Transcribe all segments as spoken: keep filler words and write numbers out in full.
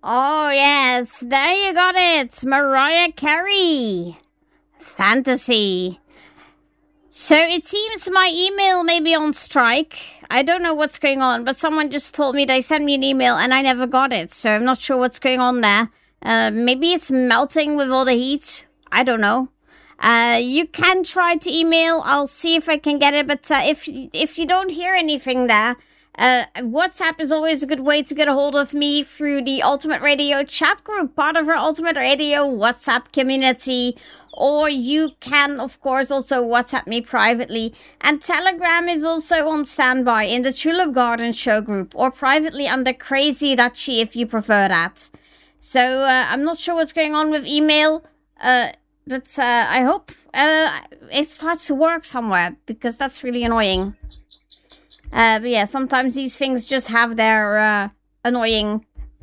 Oh, yes, there you got it. Mariah Carey. Fantasy. So it seems my email may be on strike. I don't know what's going on, but someone just told me they sent me an email and I never got it. So I'm not sure what's going on there. Uh, maybe it's melting with all the heat. I don't know. Uh, you can try to email. I'll see if I can get it. But uh, if if you don't hear anything there, uh, WhatsApp is always a good way to get a hold of me through the Ultimate Radio chat group, part of our Ultimate Radio WhatsApp community. Or you can, of course, also WhatsApp me privately. And Telegram is also on standby in the Tulip Garden show group, or privately under Crazy Dutchie if you prefer that. So uh, I'm not sure what's going on with email. Uh... But uh, I hope uh, it starts to work somewhere, because that's really annoying. Uh, but yeah, sometimes these things just have their uh, annoying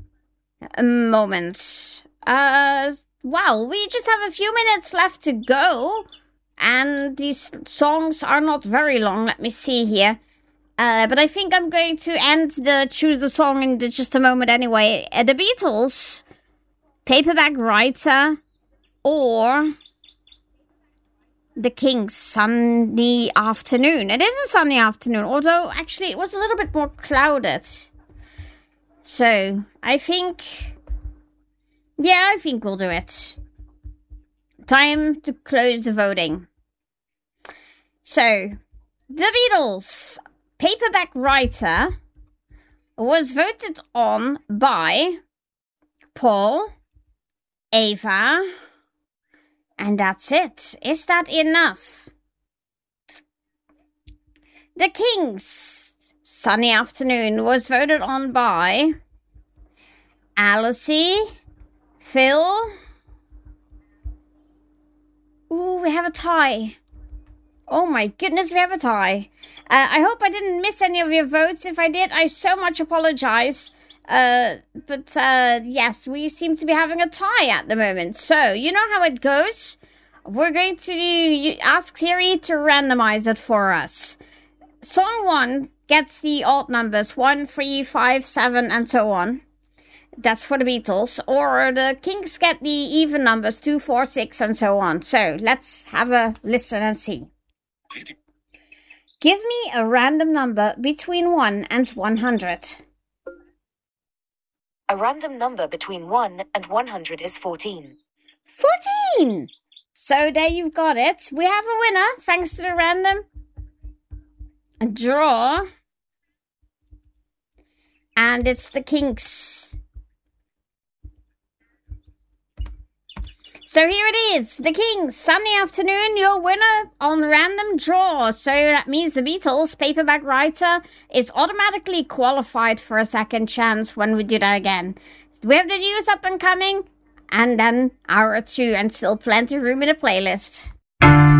moments. Uh, well, we just have a few minutes left to go. And these songs are not very long. Let me see here. Uh, but I think I'm going to end the choose the song in just a moment anyway. Uh, the Beatles, Paperback Writer, or The Kinks, Sunny Afternoon. It is a sunny afternoon, although actually it was a little bit more clouded. So, I think... Yeah, I think we'll do it. Time to close the voting. So, The Beatles, Paperback Writer, was voted on by Paul, Ava... And that's it. Is that enough? The Kinks, Sunny Afternoon, was voted on by Alicie, Phil. Ooh, we have a tie. Oh my goodness, we have a tie. Uh, I hope I didn't miss any of your votes. If I did, I so much apologize. Uh, but, uh, yes, we seem to be having a tie at the moment. So, you know how it goes. We're going to ask Siri to randomize it for us. Song one gets the odd numbers, one, three, five, seven, and so on. That's for the Beatles. Or the Kinks get the even numbers, two, four, six, and so on. So, let's have a listen and see. Give me a random number between one and one hundred. A random number between one and one hundred is fourteen. fourteen! So there you've got it. We have a winner, thanks to the random draw. And it's the Kinks. So here it is, the Kinks, Sunny Afternoon, your winner on random draw. So that means the Beatles, Paperback Writer, is automatically qualified for a second chance when we do that again. We have the news up and coming, and then hour two, and still plenty of room in the playlist.